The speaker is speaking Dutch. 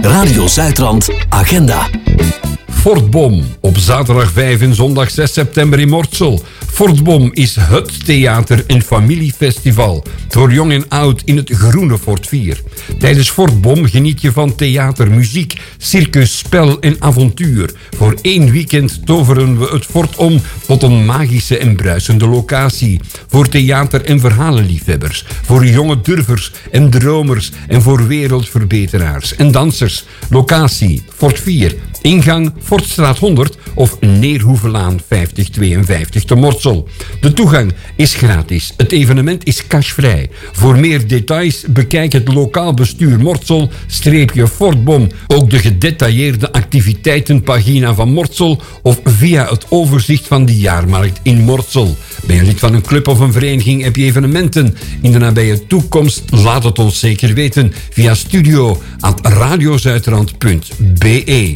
Radio Zuidrand Agenda. Fortbom op zaterdag 5 en zondag 6 september in Mortsel. Fortbom is het theater- en familiefestival voor jong en oud in het groene Fort 4. Tijdens Fortbom geniet je van theater, muziek, circus, spel en avontuur. Voor 1 weekend toveren we het fort om tot een magische en bruisende locatie. Voor theater- en verhalenliefhebbers, voor jonge durvers en dromers en voor wereldverbeteraars en dansers. Locatie Fort 4, ingang Fortstraat 100 of Neerhoevelaan 5052 te Mortsel. De toegang is gratis. Het evenement is cashvrij. Voor meer details bekijk het lokaal bestuur Mortsel-Fortbom. Ook de gedetailleerde activiteitenpagina van Mortsel of via het overzicht van de jaarmarkt in Mortsel. Ben je lid van een club of een vereniging, heb je evenementen in de nabije toekomst? Laat het ons zeker weten via studio@radiozuidrand.be.